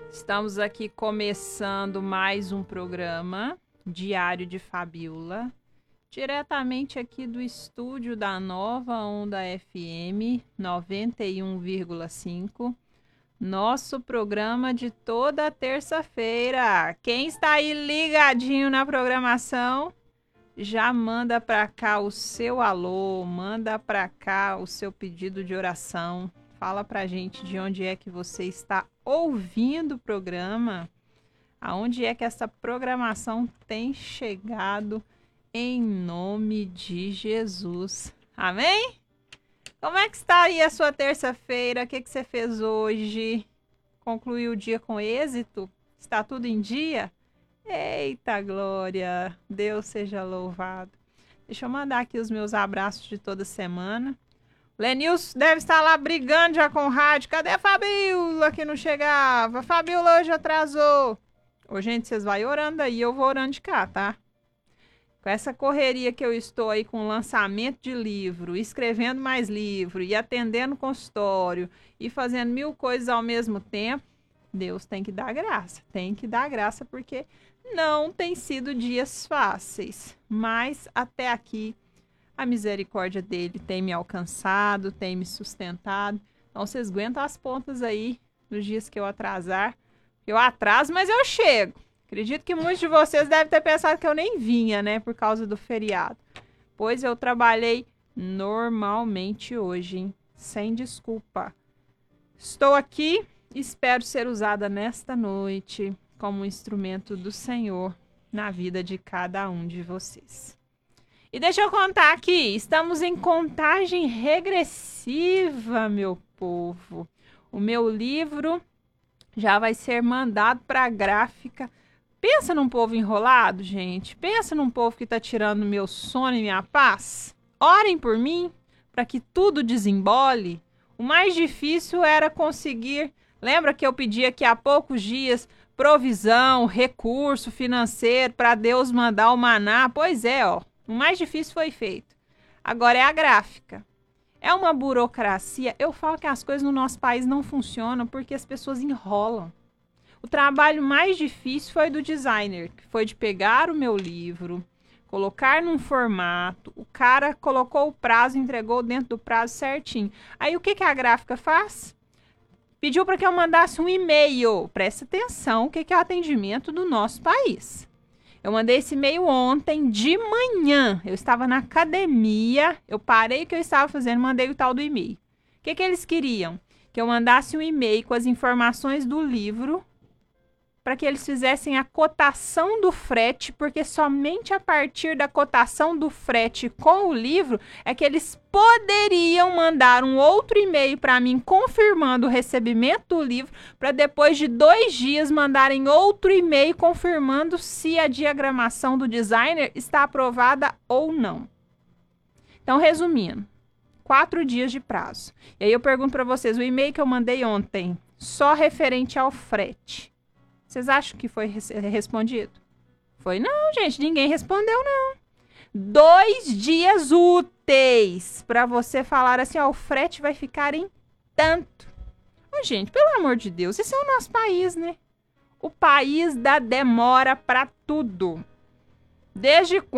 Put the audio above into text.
Estamos aqui começando mais um programa Diário de Fabiola, diretamente aqui do estúdio da Nova Onda FM 91,5. Nosso programa de toda terça-feira. Quem está aí ligadinho na programação, já manda para cá o seu alô, manda para cá o seu pedido de oração. Fala pra gente de onde é que você está ouvindo o programa, aonde é que essa programação tem chegado, em nome de Jesus. Amém? Como é que está aí a sua terça-feira? O que você fez hoje? Concluiu o dia com êxito? Está tudo em dia? Eita glória! Deus seja louvado. Deixa eu mandar aqui os meus abraços de toda semana. Lenilson deve estar lá brigando já com o rádio. Cadê a Fabiola que não chegava? A Fabiola hoje atrasou. Ô, gente, vocês vão orando aí, eu vou orando de cá, tá? Com essa correria que eu estou aí com lançamento de livro, escrevendo mais livro e atendendo consultório e fazendo 1000 coisas ao mesmo tempo, Deus tem que dar graça. Tem que dar graça porque não tem sido dias fáceis. Mas até aqui a misericórdia dele tem me alcançado, tem me sustentado. Então, vocês aguentam as pontas aí nos dias que eu atrasar. Eu atraso, mas eu chego. Acredito que muitos de vocês devem ter pensado que eu nem vinha, né? Por causa do feriado. Pois eu trabalhei normalmente hoje, hein? Sem desculpa. Estou aqui e espero ser usada nesta noite como um instrumento do Senhor na vida de cada um de vocês. E deixa eu contar aqui, estamos em contagem regressiva, meu povo. O meu livro já vai ser mandado para a gráfica. Pensa num povo enrolado, gente. Pensa num povo que está tirando meu sono e minha paz. Orem por mim, para que tudo desembole. O mais difícil era conseguir... Lembra que eu pedi aqui há poucos dias provisão, recurso financeiro para Deus mandar o maná? Pois é, ó. O mais difícil foi feito. Agora é a gráfica. É uma burocracia. Eu falo que as coisas no nosso país não funcionam porque as pessoas enrolam. O trabalho mais difícil foi do designer, que foi de pegar o meu livro, colocar num formato, o cara colocou o prazo, entregou dentro do prazo certinho. Aí o que a gráfica faz? Pediu para que eu mandasse um e-mail. Presta atenção, o que é o atendimento do nosso país. Eu mandei esse e-mail ontem de manhã. Eu estava na academia, eu parei o que eu estava fazendo, mandei o tal do e-mail. O que eles queriam? Que eu mandasse um e-mail com as informações do livro para que eles fizessem a cotação do frete, porque somente a partir da cotação do frete com o livro é que eles poderiam mandar um outro e-mail para mim confirmando o recebimento do livro, para depois de 2 dias mandarem outro e-mail confirmando se a diagramação do designer está aprovada ou não. Então, resumindo, 4 dias de prazo. E aí eu pergunto para vocês, o e-mail que eu mandei ontem, só referente ao frete, vocês acham que foi respondido? Foi não, gente. Ninguém respondeu, não. 2 dias úteis para você falar assim, ó, o frete vai ficar em tanto. Ô, gente, pelo amor de Deus, esse é o nosso país, né? O país da demora para tudo. Desde